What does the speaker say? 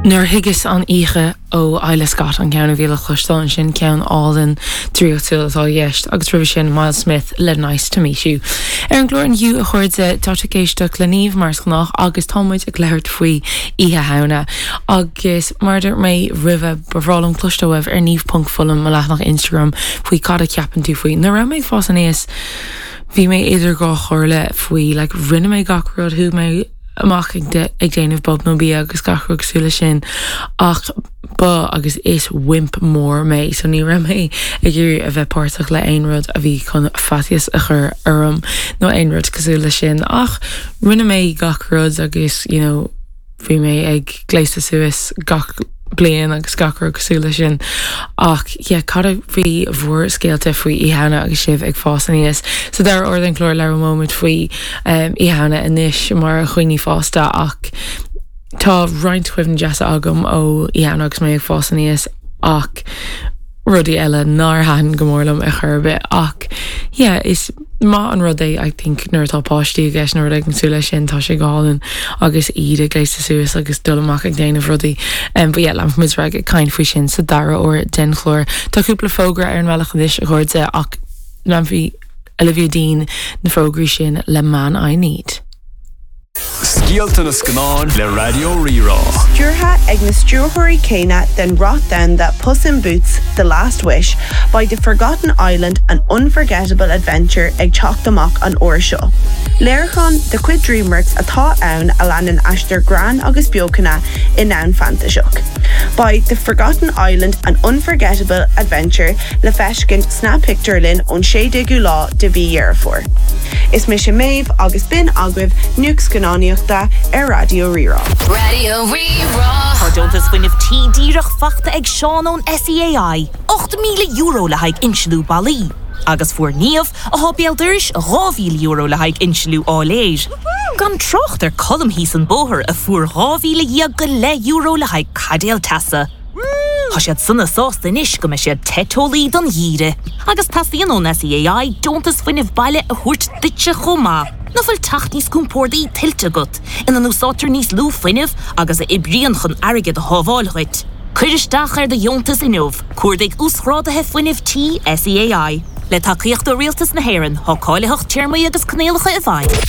Nuair higus an ihe ó Eile Scott an ceanna bhíle chluisteáin sin ceann álan tríochtúil atá dhéist agus rih sin Miles Smith le nice to meet you. An glóir an hiú a chuirde táte géisteach le níomh mars nach agus támuid a gléirt faoi ihe hena agus marder mé rih bhrálam cluisteamh ar níomh punt fulam a leathnach Instagram faoi cad a ceapan tú faoi. Na ra méid fás an éas bhí mé idir gá chorla faoi le rinne mé gacród thu mé amach ag déanamh bob nó bí agus gachrúg súla sin ach ba agus is wimp mór mé so ní ra mé ag gur a bheith páirteach le aonrad a bhí chun fatias a chur orm nó aonrad cosúla sin ach rinne mé gacród agus bhí mé ag gléiste suas gach blian agus gachrúg cosúla sin ach cad bhí bhór scéalte faoi íhanana agus sibh ag fásan níos so dar ordan chlór le moment faoi íhanana inis mar a chuoine fásta ach tá roint chuimn deasa agam ó íhanana agus mé ag fásan níos ach rudí eile nar han gomórlam a churbe ach is má an rud é I think nuair tá páistí gceis nuair ag an súla sin tá sé gáin agus iad a gléiste suas agus dulamach ag déanamh rudaí bhí lam mis raig a caiin faoi sin sa dara ó den chlór tá cúpla fógra ar an bhealachadis a chuirde ach lam bhí Olivia Dean na fógraí sin le Man I Need. Scialta na scanán le Radio Rírá. Stúrtha ag na stúrthirí céine den Rock Down That Puss in Boots, The Last Wish by The Forgotten Island, an unforgettable adventure ag teacht amach an uair seo. Léirchan de chuid DreamWorks atá ann a leanan aistear gran agus beocanna in ann fantaseach. By The Forgotten Island, an unforgettable adventure le feiscin snap picture linn ón 16 lá de bhí dhearfór. Is mis sé méibh agus bin agwibh nuac scanáíochta ar Radio Rírá. Radio Rírá. Tádóntas fuinneamh tídíireach fachta ag seán ón SEAI. €8,000 le haig insealú Balí. Agus fuair níomh a hábéaldiris €2,000 le haig insealú áléir. Gan trocht ar colm hís an bóthir a fuair €2,000 go le le haig cadéal tasa. Tá siad sanna sásta inis go me siad tetólaí don dhíre. Agus tasíon ón SEAI dóntas fuinneamh baile a thuirt duitse chomá. Na fuil tacht níos cúmpórdaí tiltte gut, ina núsátar níos lú fuinneamh agus a ibríon chun airgid a hábháilchuid. Cuiristeach ar de diontas inmh, cuairdaigh úsrádathe fuinneamh tí SEAI. Le tacaíocht do rialtas na hÉireann, thá cáileach tearmaí agus cnéalacha i bhaid.